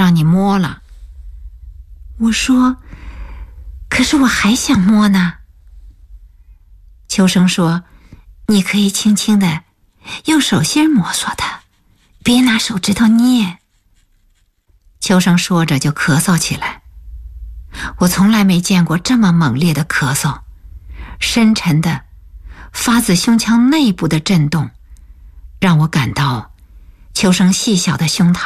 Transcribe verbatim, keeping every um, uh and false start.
让你摸了。 我说，可是我还想摸呢。 秋生说，你可以轻轻地用手心摩挲它，别拿手指头捏。秋生说着就咳嗽起来。我从来没见过这么猛烈的咳嗽，深沉的发自胸腔内部的震动，让我感到秋生细小的胸膛